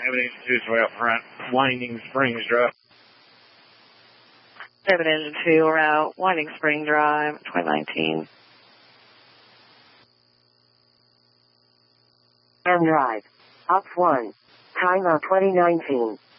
Engine 2 way up front, Winding Springs Drive. 7 Engine 2, we're out, Winding Spring Drive, 2019. Drive. Ops 1. Time of 2019.